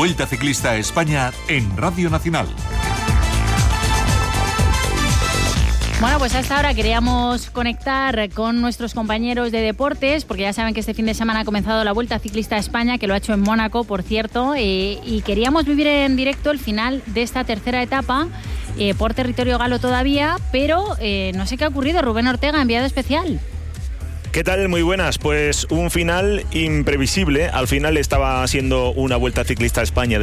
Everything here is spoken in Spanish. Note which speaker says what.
Speaker 1: Vuelta Ciclista a España en Radio Nacional.
Speaker 2: Bueno, pues a esta hora queríamos conectar con nuestros compañeros de deportes, porque ya saben que este fin de semana ha comenzado la Vuelta Ciclista a España, que lo ha hecho en Mónaco, por cierto, y queríamos vivir en directo el final de esta tercera etapa, por territorio galo todavía, pero no sé qué ha ocurrido. Rubén Ortega, enviado especial.
Speaker 3: ¿Qué tal? Muy buenas. Pues un final imprevisible. Al final estaba siendo una Vuelta Ciclista a España